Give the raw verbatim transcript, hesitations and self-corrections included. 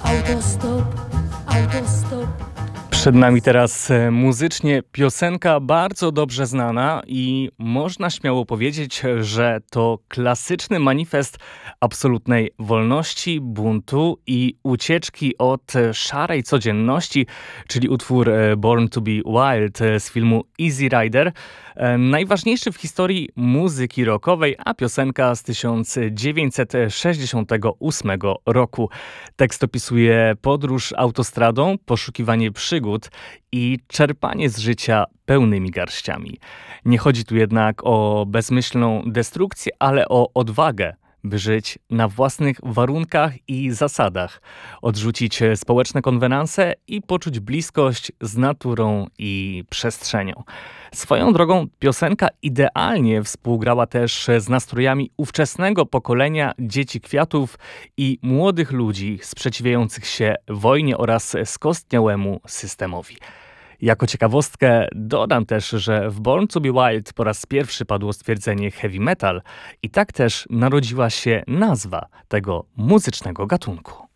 Autostop, autostop. Przed nami teraz e, muzycznie piosenka bardzo dobrze znana i można śmiało powiedzieć, że to klasyczny manifest absolutnej wolności, buntu i ucieczki od e, szarej codzienności, czyli utwór e, Born to be Wild e, z filmu Easy Rider. E, najważniejszy w historii muzyki rockowej, a piosenka z tysiąc dziewięćset sześćdziesiątego ósmego roku. Tekst opisuje podróż autostradą, poszukiwanie przygód i czerpanie z życia pełnymi garściami. Nie chodzi tu jednak o bezmyślną destrukcję, ale o odwagę, by żyć na własnych warunkach i zasadach, odrzucić społeczne konwenanse i poczuć bliskość z naturą i przestrzenią. Swoją drogą piosenka idealnie współgrała też z nastrojami ówczesnego pokolenia dzieci kwiatów i młodych ludzi sprzeciwiających się wojnie oraz skostniałemu systemowi. Jako ciekawostkę dodam też, że w Born to be Wild po raz pierwszy padło stwierdzenie heavy metal i tak też narodziła się nazwa tego muzycznego gatunku.